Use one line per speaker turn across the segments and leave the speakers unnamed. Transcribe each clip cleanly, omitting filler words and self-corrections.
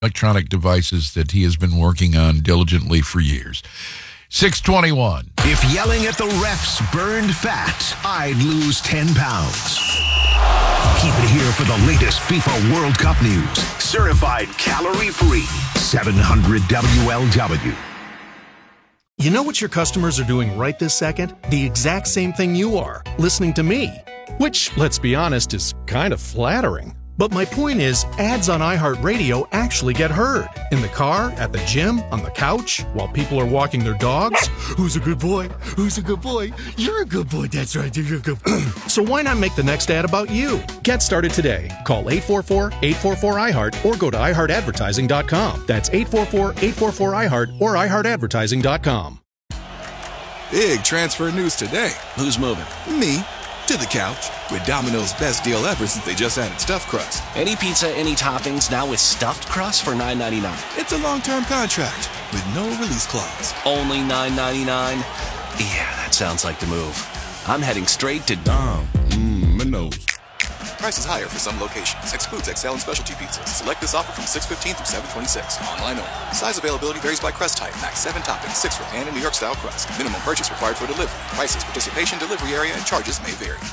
electronic devices that he has been working on diligently for years. 621.
If yelling at the refs burned fat, I'd lose 10 pounds. Keep it here for the latest FIFA World Cup news. Certified calorie-free. 700 WLW.
You know what your customers are doing right this second? The exact same thing you are, listening to me. Which, let's be honest, is kind of flattering. But my point is, ads on iHeartRadio actually get heard. In the car, at the gym, on the couch, while people are walking their dogs. Who's a good boy? Who's a good boy? You're a good boy, that's right, you're a good boy. So why not make the next ad about you? Get started today. Call 844-844-iHeart or go to iHeartAdvertising.com. That's 844-844-iHeart or iHeartAdvertising.com.
Big transfer news today.
Who's moving?
Me. To the couch with Domino's best deal ever since they just added stuffed crust.
Any pizza, any toppings, now with stuffed crust for $9.99.
It's a long-term contract with no release clause.
Only $9.99? Yeah, that sounds like the move. I'm heading straight to
Domino's. Price is higher for some locations. Excludes XL and specialty pizzas. Select this offer from 6/15 through 7/26. Online only. Size availability varies by crust type. Max 7 toppings, 6 for pan and New York style crust. Minimum purchase required for delivery. Prices, participation, delivery area, and charges may vary.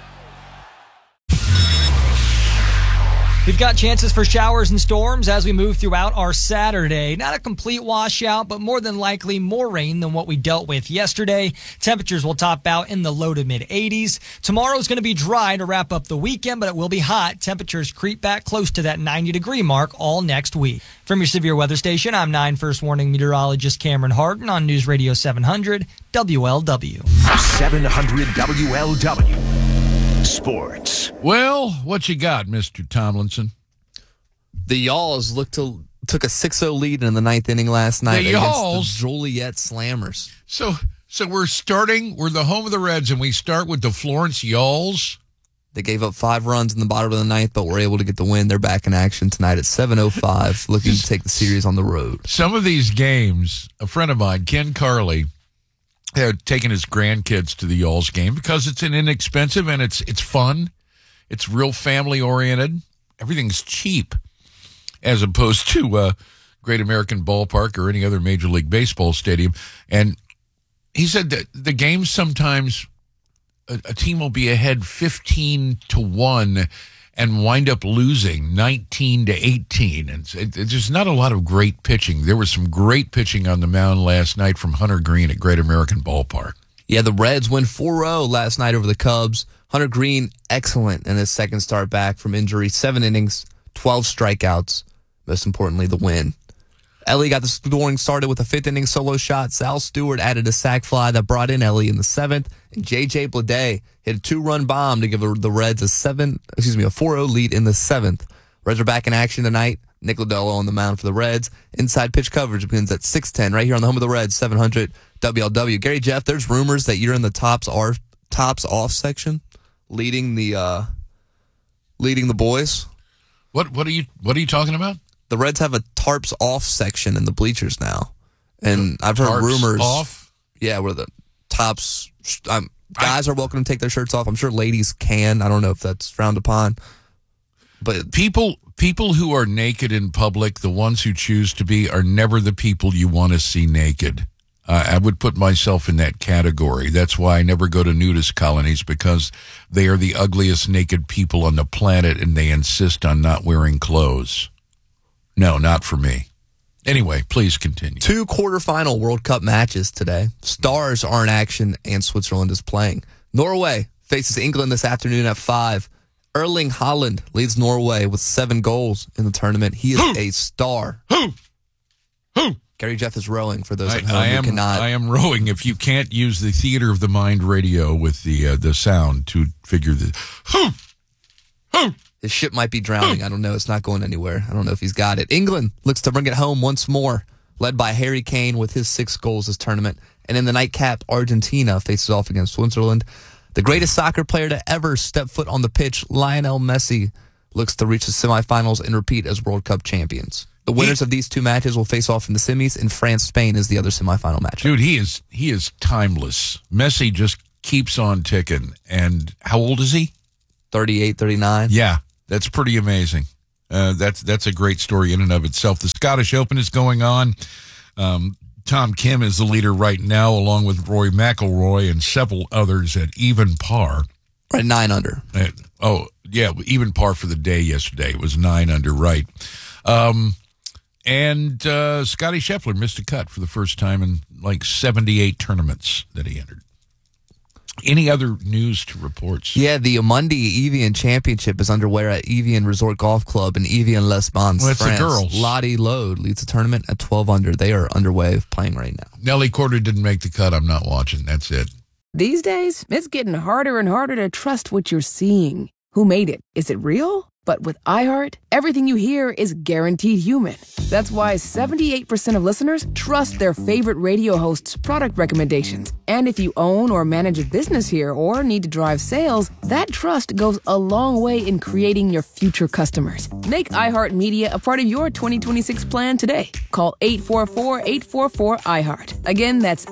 We've got chances for showers and storms as we move throughout our Saturday. Not a complete washout, but more than likely more rain than what we dealt with yesterday. Temperatures will top out in the low to mid 80s. Tomorrow's going to be dry to wrap up the weekend, but it will be hot. Temperatures creep back close to that 90-degree mark all next week. From your severe weather station, I'm 9 First Warning meteorologist Cameron Harden on News Radio 700 WLW.
700 WLW. Sports.
Well, what you got, Mr. Tomlinson?
The Y'alls took a 6-0 lead in the ninth inning last night against the Joliet Slammers.
So we're the home of the Reds, and we start with the Florence Y'alls.
They gave up 5 runs in the bottom of the ninth, but were able to get the win. They're back in action tonight at 7:05, looking to take the series on the road.
Some of these games, a friend of mine, Ken Carley, had taken his grandkids to the Y'alls game because it's inexpensive and it's fun. It's real family-oriented. Everything's cheap as opposed to Great American Ballpark or any other Major League Baseball stadium. And he said that the games sometimes a team will be ahead 15-1 and wind up losing 19-18. And there's not a lot of great pitching. There was some great pitching on the mound last night from Hunter Green at Great American Ballpark.
Yeah, the Reds win 4-0 last night over the Cubs. Hunter Green, excellent in his second start back from injury. 7 innings, 12 strikeouts. Most importantly, the win. Ellie got the scoring started with a 5th inning solo shot. Sal Stewart added a sac fly that brought in Ellie in the 7th. And J.J. Bleday hit a 2-run bomb to give the Reds a 4-0 lead in the 7th. Reds are back in action tonight. Nick Lodolo on the mound for the Reds. Inside pitch coverage begins at 6:10 right here on the home of the Reds, 700 WLW. Gary Jeff, there's rumors that you're in the tops off section, leading the boys.
What are you talking about?
The Reds have a tarps off section in the bleachers now, and I've heard rumors.
Off?
Yeah, where the tops. Guys are welcome to take their shirts off. I'm sure ladies can. I don't know if that's frowned upon, but
people who are naked in public, the ones who choose to be, are never the people you want to see naked. I would put myself in that category. That's why I never go to nudist colonies, because they are the ugliest naked people on the planet, and they insist on not wearing clothes. No, not for me. Anyway, please continue.
2 quarterfinal World Cup matches today. Stars are in action, and Switzerland is playing. Norway faces England this afternoon at 5. Erling Haaland leads Norway with 7 goals in the tournament. He is a star.
Who?
Gary Jeff is rowing for those at home who cannot.
I am rowing. If you can't use the theater of the mind radio with the sound to figure the who.
His ship might be drowning. I don't know. It's not going anywhere. I don't know if he's got it. England looks to bring it home once more, led by Harry Kane with his 6 goals this tournament. And in the nightcap, Argentina faces off against Switzerland. The greatest soccer player to ever step foot on the pitch, Lionel Messi, looks to reach the semifinals and repeat as World Cup champions. The winners of these 2 matches will face off in the semis, and France-Spain is the other semifinal match.
Dude, he is timeless. Messi just keeps on ticking. And how old is he?
38, 39.
Yeah, that's pretty amazing. That's a great story in and of itself. The Scottish Open is going on. Tom Kim is the leader right now, along with Rory McIlroy and several others at even par.
Right, 9 under.
Even par for the day yesterday. It was 9 under, right. And Scotty Scheffler missed a cut for the first time in like 78 tournaments that he entered. Any other news to report?
Yeah, the Amundi Evian Championship is underway at Evian Resort Golf Club in Evian-les-Bains,
Well, it's the
France.
girls.
Lottie Lode leads the tournament at 12 under. They are underway of playing right now.
Nelly Corder didn't make the cut. I'm not watching. That's it.
These days, it's getting harder and harder to trust what you're seeing. Who made it? Is it real? But with iHeart, everything you hear is guaranteed human. That's why 78% of listeners trust their favorite radio hosts' product recommendations. And if you own or manage a business here or need to drive sales, that trust goes a long way in creating your future customers. Make iHeartMedia a part of your 2026 plan today. Call 844-844-iHeart. Again, that's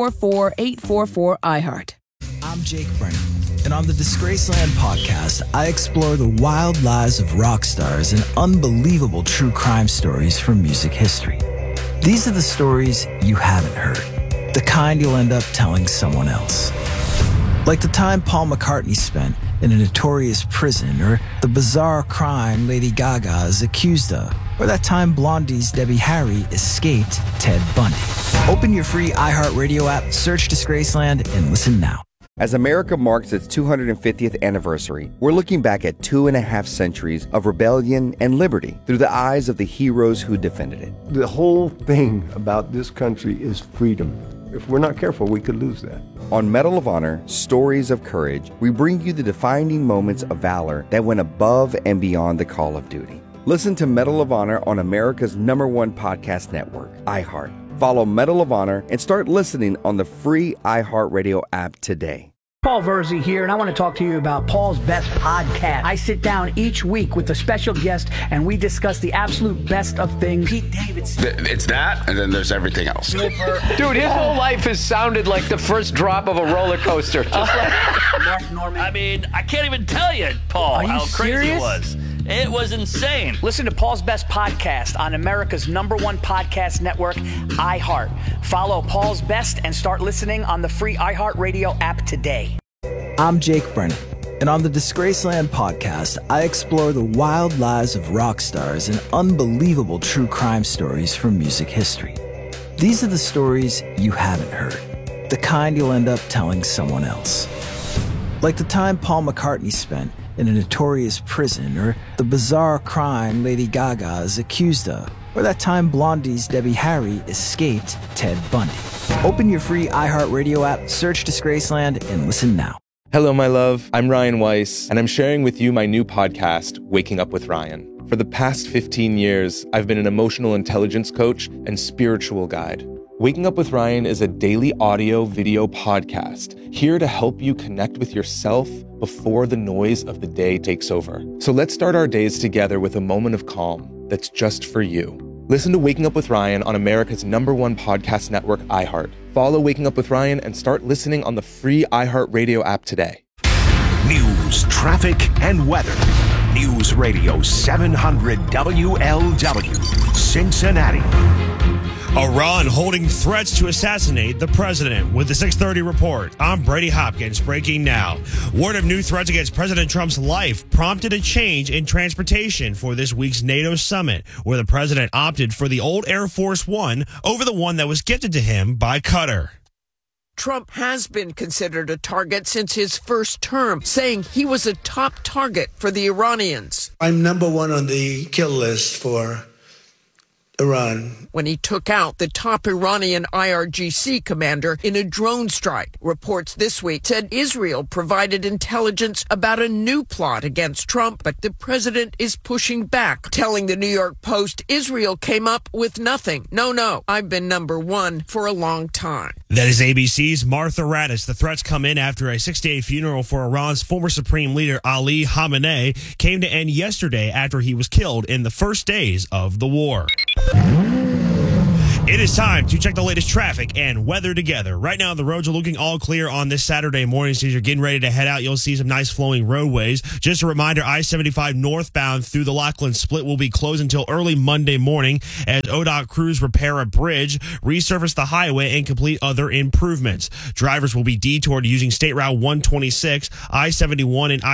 844-844-iHeart.
I'm Jake Brennan, and on the Disgraceland podcast, I explore the wild lives of rock stars and unbelievable true crime stories from music history. These are the stories you haven't heard, the kind you'll end up telling someone else. Like the time Paul McCartney spent in a notorious prison, or the bizarre crime Lady Gaga is accused of, or that time Blondie's Debbie Harry escaped Ted Bundy. Open your free iHeartRadio app, search Disgraceland, and listen now.
As America marks its 250th anniversary, we're looking back at 2.5 centuries of rebellion and liberty through the eyes of the heroes who defended it.
The whole thing about this country is freedom. If we're not careful, we could lose that.
On Medal of Honor, Stories of Courage, we bring you the defining moments of valor that went above and beyond the call of duty. Listen to Medal of Honor on America's #1 podcast network, iHeart. Follow Medal of Honor and start listening on the free iHeartRadio app today.
Paul Verzi here, and I want to talk to you about Paul's Best Podcast. I sit down each week with a special guest, and we discuss the absolute best of things. Pete Davidson.
It's that, and then there's everything else.
Dude, his whole life has sounded like the first drop of a roller coaster. Just like
Mark Norman.
I mean, I can't even tell you, Paul,
Are you
how crazy
serious?
it was. It was insane.
Listen to Paul's Best Podcast on America's #1 podcast network, iHeart. Follow Paul's Best and start listening on the free iHeartRadio app today.
I'm Jake Brennan, and on the Disgraceland podcast, I explore the wild lives of rock stars and unbelievable true crime stories from music history. These are the stories you haven't heard, the kind you'll end up telling someone else. Like the time Paul McCartney spent in a notorious prison, or the bizarre crime Lady Gaga is accused of, or that time Blondie's Debbie Harry escaped Ted Bundy. Open your free iHeartRadio app, search Disgraceland, and listen now.
Hello, my love. I'm Ryan Weiss, and I'm sharing with you my new podcast, Waking Up with Ryan. For the past 15 years, I've been an emotional intelligence coach and spiritual guide. Waking Up with Ryan is a daily audio video podcast here to help you connect with yourself before the noise of the day takes over. So let's start our days together with a moment of calm that's just for you. Listen to Waking Up with Ryan on America's #1 podcast network, iHeart. Follow Waking Up with Ryan and start listening on the free iHeartRadio app today.
News, traffic, and weather. News Radio 700 WLW, Cincinnati.
Iran holding threats to assassinate the president. With the 6:30 report, I'm Brady Hopkins, breaking now. Word of new threats against President Trump's life prompted a change in transportation for this week's NATO summit, where the president opted for the old Air Force One over the one that was gifted to him by Qatar.
Trump has been considered a target since his first term, saying he was a top target for the Iranians.
I'm #1 on the kill list for Iran.
When he took out the top Iranian IRGC commander in a drone strike. Reports this week said Israel provided intelligence about a new plot against Trump, but the president is pushing back, telling the New York Post Israel came up with nothing. No, I've been #1 for a long time.
That is ABC's Martha Raddatz. The threats come in after a 6-day funeral for Iran's former supreme leader Ali Khamenei came to end yesterday after he was killed in the first days of the war. It is time to check the latest traffic and weather together. Right now, the roads are looking all clear on this Saturday morning. So as you're getting ready to head out, you'll see some nice flowing roadways. Just a reminder, I-75 northbound through the Lackland Split will be closed until early Monday morning as ODOT crews repair a bridge, resurface the highway, and complete other improvements. Drivers will be detoured using State Route 126, I-71, and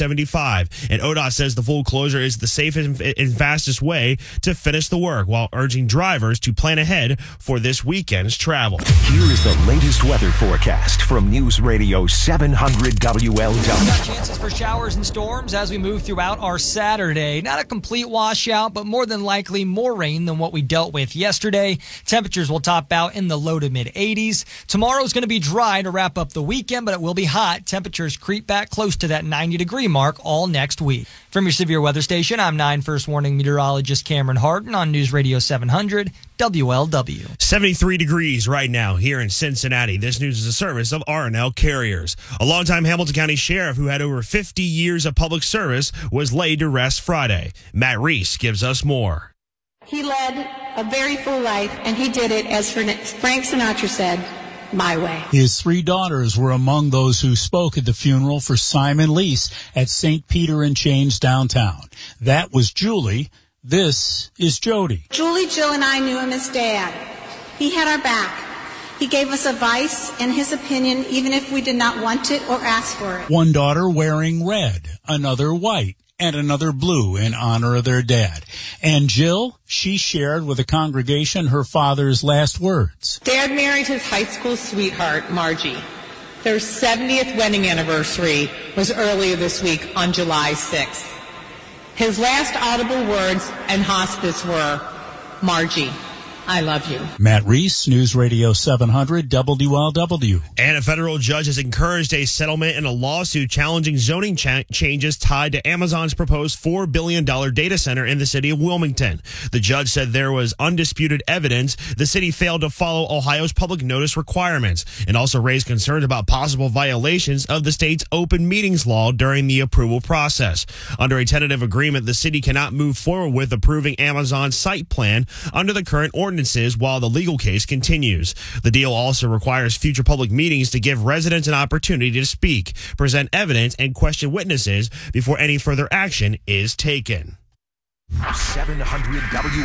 I-275. And ODOT says the full closure is the safest and fastest way to finish the work, while urging drivers to plan ahead for this weekend's travel.
Here is the latest weather forecast from News Radio 700 WLW.
Got chances for showers and storms as we move throughout our Saturday. Not a complete washout, but more than likely more rain than what we dealt with yesterday. Temperatures will top out in the low to mid 80s. Tomorrow's going to be dry to wrap up the weekend, but it will be hot. Temperatures creep back close to that 90-degree mark all next week. From your severe weather station, I'm 9 First Warning meteorologist Cameron Harden on News Radio 700 WLW.
73 degrees right now here in Cincinnati. This news is a service of R&L Carriers. A longtime Hamilton County sheriff who had over 50 years of public service was laid to rest Friday. Matt Reese gives us more.
He led a very full life, and he did it, as Frank Sinatra said, my way.
His 3 daughters were among those who spoke at the funeral for Simon Lease at St. Peter and James downtown. That was Julie. This is Jody.
Julie, Jill, and I knew him as Dad. He had our back. He gave us advice and his opinion, even if we did not want it or ask for it.
One daughter wearing red, another white, and another blue in honor of their dad. And Jill, she shared with the congregation her father's last words.
Dad married his high school sweetheart, Margie. Their 70th wedding anniversary was earlier this week on July 6th. His last audible words in hospice were, Margie, I love you.
Matt Reese, News Radio 700 WLW.
And a federal judge has encouraged a settlement in a lawsuit challenging zoning changes tied to Amazon's proposed $4 billion data center in the city of Wilmington. The judge said there was undisputed evidence the city failed to follow Ohio's public notice requirements and also raised concerns about possible violations of the state's open meetings law during the approval process. Under a tentative agreement, the city cannot move forward with approving Amazon's site plan under the current ordinances while the legal case continues. The deal also requires future public meetings to give residents an opportunity to speak, present evidence, and question witnesses before any further action is taken.
700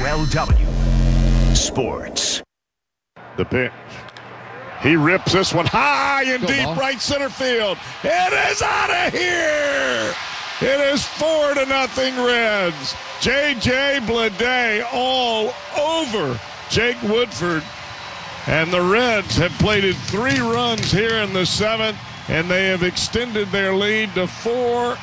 WLW Sports.
The pitch. He rips this one high and deep right center field. It is out of here. It is 4-0 Reds. J.J. Bleday all over Jake Woodford. And the Reds have plated 3 runs here in the 7th, and they have extended their lead to 4-0.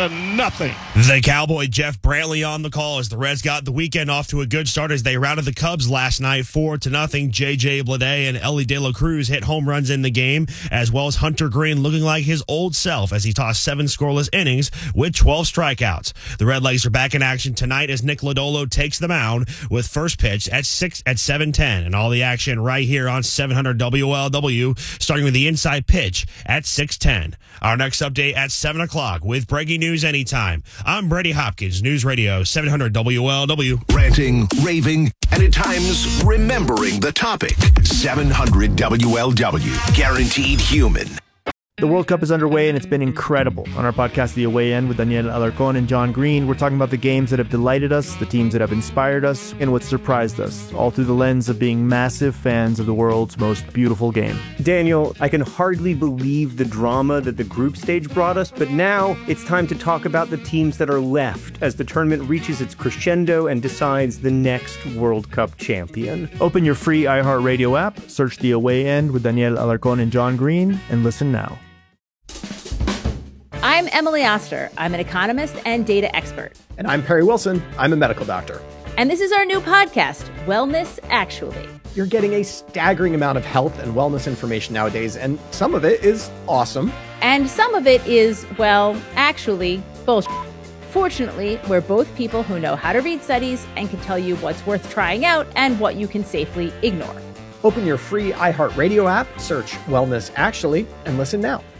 The Cowboy Jeff Brantley on the call as the Reds got the weekend off to a good start as they routed the Cubs last night 4-0. J.J. Bleday and Ellie De La Cruz hit home runs in the game, as well as Hunter Green looking like his old self as he tossed 7 scoreless innings with 12 strikeouts. The Redlegs are back in action tonight as Nick Lodolo takes the mound with first pitch at 7:10, and all the action right here on 700 WLW, starting with the inside pitch at 6:10. Our next update at 7 o'clock with breaking news anytime. I'm Brady Hopkins, News Radio 700 WLW.
Ranting, raving, and at times remembering the topic. 700 WLW. Guaranteed human.
The World Cup is underway and it's been incredible. On our podcast, The Away End, with Daniel Alarcón and John Green, we're talking about the games that have delighted us, the teams that have inspired us, and what surprised us, all through the lens of being massive fans of the world's most beautiful game.
Daniel, I can hardly believe the drama that the group stage brought us, but now it's time to talk about the teams that are left as the tournament reaches its crescendo and decides the next World Cup champion.
Open your free iHeartRadio app, search The Away End with Daniel Alarcón and John Green, and listen now.
I'm Emily Oster. I'm an economist and data expert.
And I'm Perry Wilson. I'm a medical doctor.
And this is our new podcast, Wellness Actually.
You're getting a staggering amount of health and wellness information nowadays, and some of it is awesome.
And some of it is, well, actually, bullshit. Fortunately, we're both people who know how to read studies and can tell you what's worth trying out and what you can safely ignore.
Open your free iHeartRadio app, search Wellness Actually, and listen now.